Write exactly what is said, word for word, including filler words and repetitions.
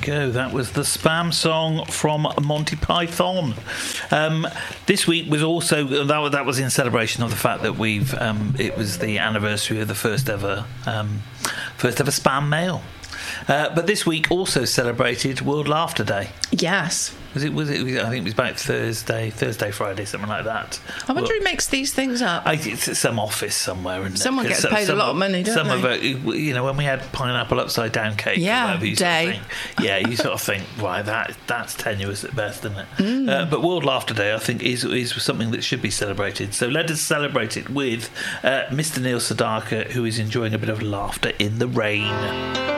go. That was the Spam song from Monty Python. Um, this week was also that was, that was in celebration of the fact that we've um, it was the anniversary of the first ever um, first ever Spam mail. Uh, but this week also celebrated World Laughter Day. Yes. Was it? Was it? I think it was about Thursday, Thursday, Friday, something like that. I wonder well, who makes these things up. I, it's at some office somewhere. Isn't Someone it? gets some, paid some a lot of, of money, don't some they? of it, you know, when we had pineapple upside down cake, Yeah, or whatever, you day. Sort of think, yeah, you sort of think, right, that that's tenuous at best, isn't it? Mm. Uh, but World Laughter Day, I think, is is something that should be celebrated. So let us celebrate it with uh, Mister Neil Sedaka, who is enjoying a bit of laughter in the rain.